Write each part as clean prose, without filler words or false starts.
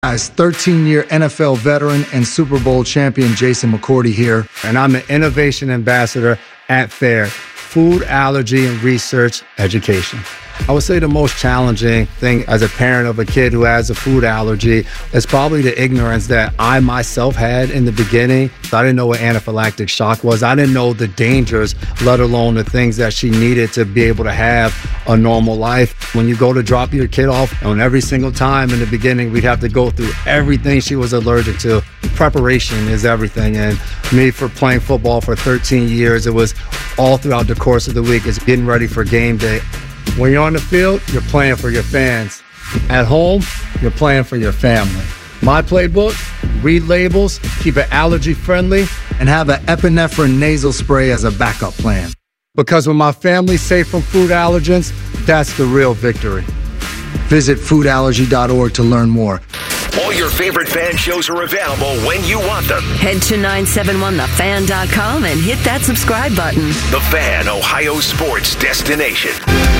As 13-year NFL veteran and Super Bowl champion Jason McCourty here, and I'm the Innovation Ambassador at FAIR, Food Allergy and Research Education. I would say the most challenging thing as a parent of a kid who has a food allergy is probably the ignorance that I myself had in the beginning. I didn't know what anaphylactic shock was. I didn't know the dangers, let alone the things that she needed to be able to have a normal life. When you go to drop your kid off, and every single time in the beginning, we'd have to go through everything she was allergic to. Preparation is everything. And me, for playing football for 13 years, it was all throughout the course of the week. It's getting ready for game day. When you're on the field, you're playing for your fans. At home, you're playing for your family. My playbook: read labels, keep it allergy friendly, and have an epinephrine nasal spray as a backup plan. Because when my family's safe from food allergens, that's the real victory. Visit foodallergy.org to learn more. All your favorite fan shows are available when you want them. Head to 971thefan.com and hit that subscribe button. The Fan, Ohio sports destination.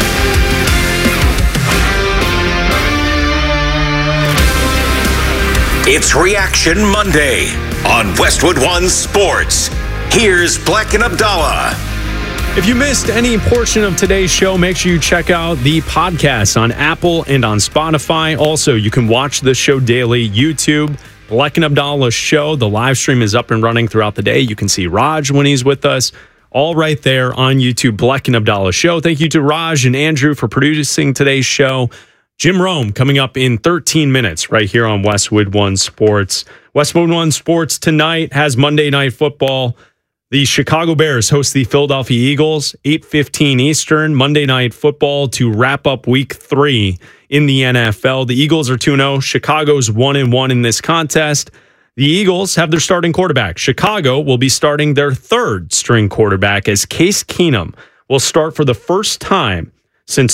It's Reaction Monday on Westwood One Sports. Here's Black and Abdallah. If you missed any portion of today's show, make sure you check out the podcast on Apple and on Spotify. Also, you can watch the show daily, YouTube, Black and Abdallah Show. The live stream is up and running throughout the day. You can see Raj when he's with us, all right there on YouTube, Black and Abdallah Show. Thank you to Raj and Andrew for producing today's show. Jim Rome coming up in 13 minutes right here on Westwood One Sports. Westwood One Sports tonight has Monday Night Football. The Chicago Bears host the Philadelphia Eagles, 8:15 Eastern, Monday Night Football to wrap up Week 3 in the NFL. The Eagles are 2-0. Chicago's 1-1 in this contest. The Eagles have their starting quarterback. Chicago will be starting their third-string quarterback as Case Keenum will start for the first time since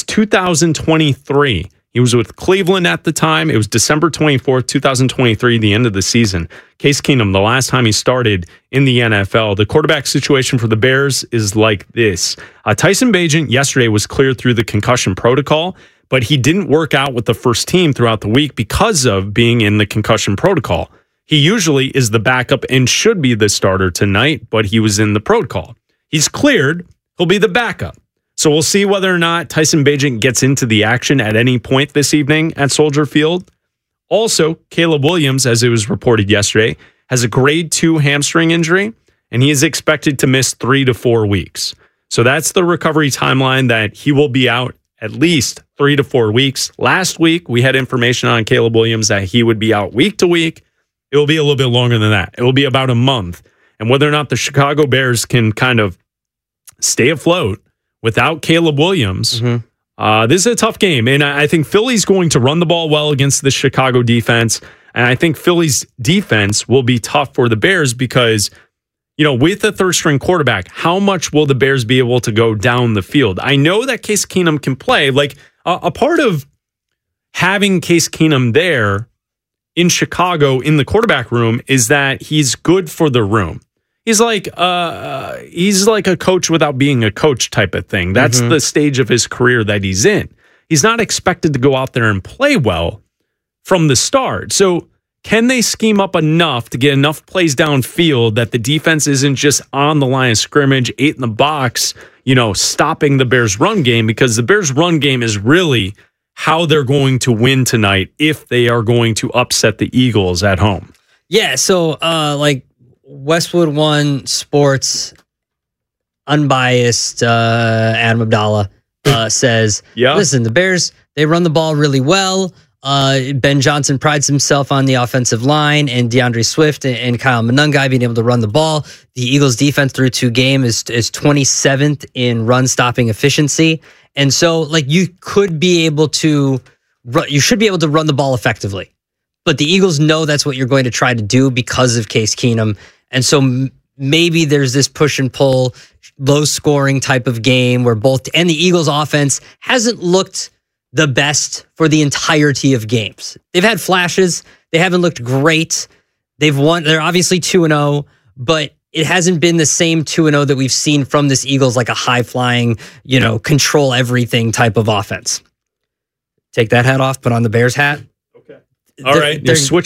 2023. He was with Cleveland at the time. It was December 24th, 2023, the end of the season. Case Keenum, the last time he started in the NFL. The quarterback situation for the Bears is like this. Tyson Bagent yesterday was cleared through the concussion protocol, but he didn't work out with the first team throughout the week because of being in the concussion protocol. He usually is the backup and should be the starter tonight, but he was in the protocol. He's cleared. He'll be the backup. So we'll see whether or not Tyson Bagent gets into the action at any point this evening at Soldier Field. Also, Caleb Williams, as it was reported yesterday, has a grade 2 hamstring injury, and he is expected to miss 3 to 4 weeks. So that's the recovery timeline, that he will be out at least 3 to 4 weeks. Last week, we had information on Caleb Williams that he would be out week to week. It will be a little bit longer than that. It will be about a month. And whether or not the Chicago Bears can kind of stay afloat without Caleb Williams, this is a tough game. And I think Philly's going to run the ball well against the Chicago defense. And I think Philly's defense will be tough for the Bears because, you know, with a third-string quarterback, how much will the Bears be able to go down the field? I know that Case Keenum can play. Like, a part of having Case Keenum there in Chicago in the quarterback room is that he's good for the room. He's like a coach without being a coach type of thing. That's the stage of his career that he's in. He's not expected to go out there and play well from the start. So can they scheme up enough to get enough plays downfield that the defense isn't just on the line of scrimmage, 8 in the box, you know, stopping the Bears' run game? Because the Bears' run game is really how they're going to win tonight if they are going to upset the Eagles at home. Yeah, so Westwood One Sports unbiased Adam Abdallah says, listen, the Bears, they run the ball really well. Ben Johnson prides himself on the offensive line, and DeAndre Swift and Kyle Monangai being able to run the ball. The Eagles defense through 2 games is 27th in run stopping efficiency. And so you should be able to run the ball effectively. But the Eagles know that's what you're going to try to do because of Case Keenum. And so maybe there's this push and pull, low scoring type of game where and the Eagles offense hasn't looked the best for the entirety of games. They've had flashes. They haven't looked great. They've won. They're obviously 2-0, but it hasn't been the same 2-0 that we've seen from this Eagles, like a high flying, control everything type of offense. Take that hat off, put on the Bears hat. All right, you're switching